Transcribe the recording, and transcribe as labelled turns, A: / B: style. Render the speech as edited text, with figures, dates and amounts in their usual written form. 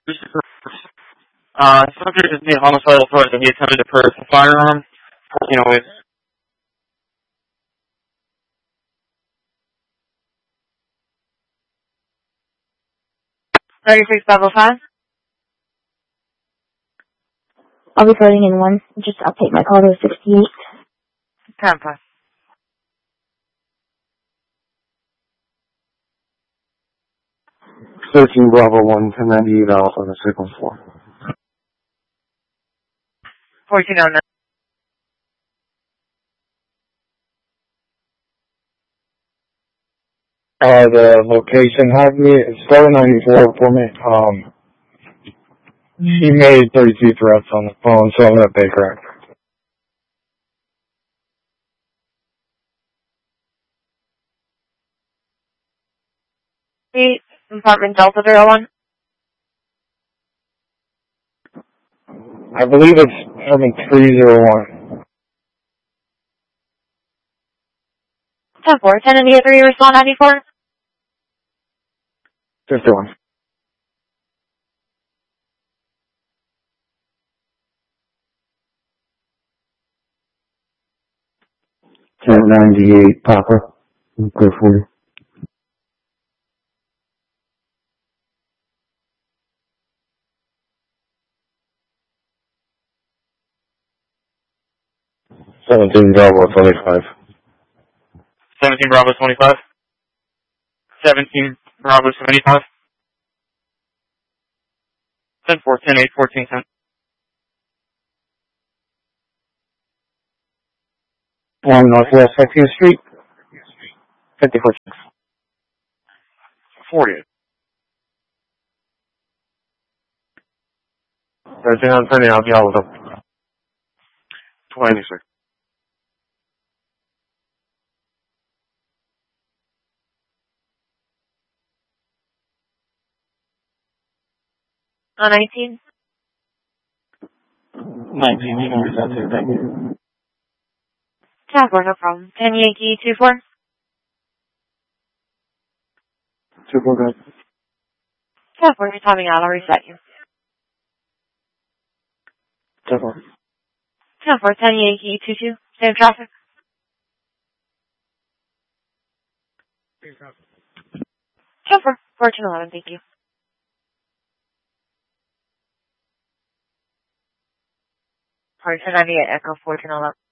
A: Subject is being homicidal threat that he attempted to purchase a firearm. It's
B: 3655.
C: I'll be coding in one. Just update my call to 68.
B: Tampa.
D: Searching Bravo 1, 1098 Alpha on the second floor.
B: 1409.
D: The location, have me, it's 794 for me. He made 32 threats on the phone, so I'm gonna pay correct.
B: Apartment Delta 01.
D: I believe it's Urban 301.
B: 10-4. 10 India 3, respond 94.
D: 51. $10.98, Papa. Good for you. Bravo 25.
A: 17 Bravo 25. 17 Bravo 75. 10-4, 10-8, 14, 10.
D: 1 Northwest 15th Street. 54.
A: 40.
D: 13 on 30, I'll be all with them.
A: 26.
B: On 19.
D: 19, you can reach out to you. Thank you.
B: 10-4, no problem. 10 Yankee 24.
D: 24, good.
B: 10-4, you're timing out. I'll reset you.
D: 24.
B: 10-4, 10 Yankee 22. Same traffic. 10-4, 1411, thank you. Sorry, 1098 Echo 1411.